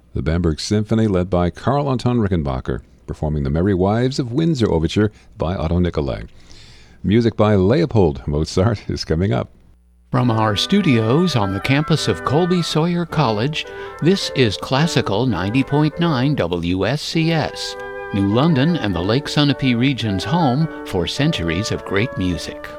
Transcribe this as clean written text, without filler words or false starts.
The Bamberg Symphony, led by Carl Anton Rickenbacker, performing the Merry Wives of Windsor Overture by Otto Nicolai. Music by Leopold Mozart is coming up. From our studios on the campus of Colby Sawyer College, this is Classical 90.9 WSCS, New London and the Lake Sunapee region's home for centuries of great music.